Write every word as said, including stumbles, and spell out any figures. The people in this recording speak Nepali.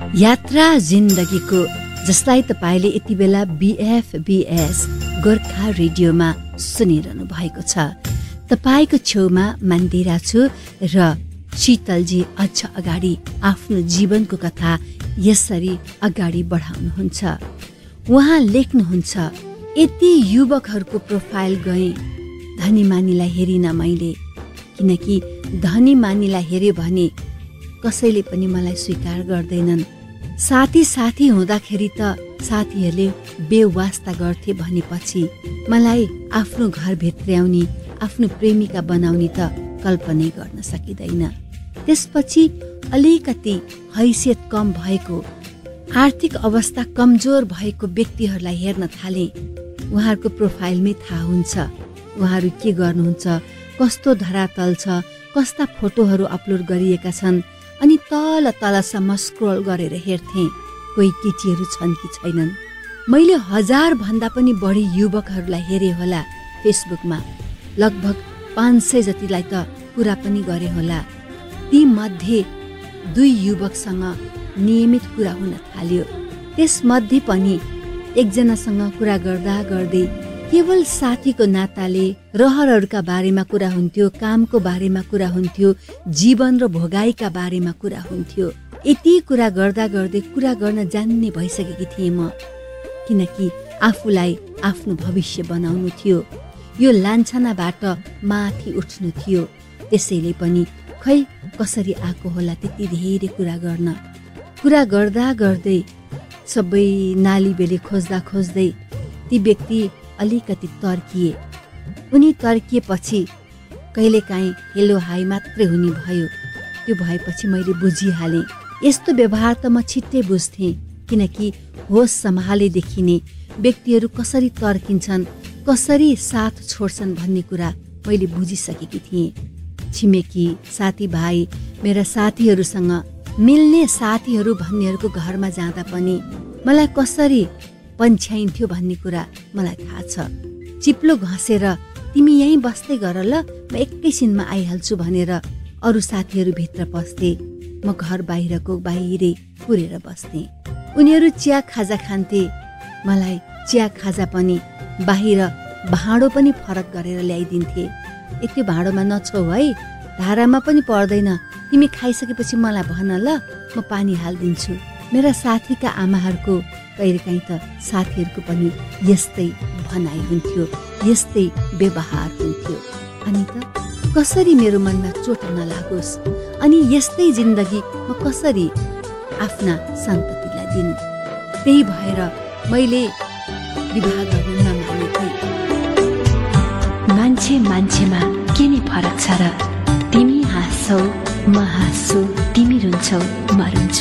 यात्रा जिन्दगीको, जसलाई तपाईँले यति बेला बिएफबिएस गोर्खा रेडियोमा सुनिरहनु भएको छ। तपाईँको छेउमा मन्दिरा छु र शीतलजी अझ अगाडि आफ्नो जीवनको कथा यसरी अगाडि बढाउनुहुन्छ। उहाँ लेख्नुहुन्छ, यति युवकहरूको प्रोफाइल गएँ, धनी मानीलाई हेरिन मैले, किनकि धनी मानीलाई हेऱ्यो भने कसैले पनि मलाई स्वीकार गर्दैनन्। साथी साथी हुँदाखेरि त साथीहरूले बेवास्ता गर्थे भनेपछि मलाई आफ्नो घर भित्र्याउने, आफ्नो प्रेमिका बनाउने त कल्पनै गर्न सकिँदैन। त्यसपछि अलिकति हैसियत कम भएको, आर्थिक अवस्था कमजोर भएको व्यक्तिहरूलाई हेर्न थाले। उहाँहरूको प्रोफाइलमै थाहा हुन्छ उहाँहरू के गर्नुहुन्छ, कस्तो धरातल छ, कस्ता फोटोहरू अपलोड गरिएका छन्। अनि तल तलसम्म स्क्रोल गरेर हेर्थेँ कोही केटीहरू छन् कि छैनन्। मैले हजार भन्दा पनि बढी युवकहरूलाई हेरेँ होला फेसबुकमा, लगभग पाँच सय जतिलाई त कुरा पनि गरे होला। ती मध्ये दुई युवकसँग नियमित कुरा हुन थाल्यो। त्यसमध्ये पनि एकजनासँग कुरा गर्दा गर्दै केवल साथीको नाताले रहरहरूका बारेमा कुरा हुन्थ्यो, कामको बारेमा कुरा हुन्थ्यो, जीवन र भोगाईका बारेमा कुरा हुन्थ्यो। यति कुरा गर्दा गर्दै कुरा गर्न जान्ने भइसकेकी थिएँ म, किनकि आफूलाई आफ्नो भविष्य बनाउनु थियो। यो लान्छनाबाट माथि उठ्नु थियो। त्यसैले पनि खै कसरी आएको होला त्यति धेरै कुरा गर्न। कुरा गर्दा गर्दै सबै नाली बेली खोज्दा खोज्दै ती व्यक्ति अलिकति तर्किए। उनी तर्किएपछि कहिलेकाहीँ हेलो हाई मात्रै हुने भयो। त्यो भएपछि मैले बुझिहालेँ। यस्तो व्यवहार त म छिट्टै बुझ्थेँ, किनकि होस सम्हाले देखिने व्यक्तिहरू कसरी तर्किन्छन्, कसरी साथ छोड्छन् भन्ने कुरा मैले बुझिसकेकी थिएँ। छिमेकी, साथीभाइ, मेरा साथीहरूसँग मिल्ने साथीहरू भन्नेहरूको घरमा जाँदा पनि मलाई कसरी पन्छ्याइन्थ्यो भन्ने कुरा मलाई थाहा छ। चिप्लो घसेर तिमी यहीँ बस्दै गर ल, म एकैछिनमा आइहाल्छु भनेर अरू साथीहरू भित्र पस्थे। म घर बाहिरको बाहिरै कुरेर बस्थे। उनीहरू चिया खाजा खान्थे। मलाई चिया खाजा पनि बाहिर भाँडो पनि फरक गरेर ल्याइदिन्थे। यति भाँडोमा नछौ है, धारामा पनि पर्दैन, तिमी खाइसकेपछि मलाई भन ल, म पानी हालिदिन्छु। मेरा साथीका आमाहरूको कहिलेकाहीँ त साथीहरूको पनि यस्तै भनाइ हुन्थ्यो, यस्तै व्यवहार हुन्थ्यो। अनि त कसरी मेरो मनमा चोट नलागोस्, अनि यस्तै जिन्दगी म कसरी आफ्ना सन्ततिलाई दिनु। त्यही भएर मैले विवाह गर्न नमानेथे। मान्छे मान्छेमा के नि फरक छ र? तिमी हाँस्छौ म हाँस्छु, तिमी रुन्छौ म रुन्छु।